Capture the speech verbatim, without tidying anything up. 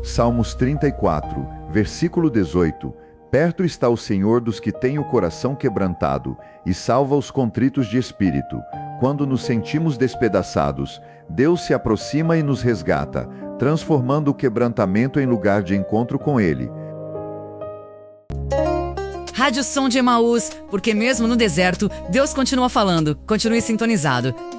Salmos trinta e quatro, versículo dezoito. Perto está o Senhor dos que têm o coração quebrantado e salva os contritos de espírito. Quando nos sentimos despedaçados, Deus se aproxima e nos resgata, transformando o quebrantamento em lugar de encontro com Ele. Rádio Som de Emaús, porque mesmo no deserto, Deus continua falando. Continue sintonizado.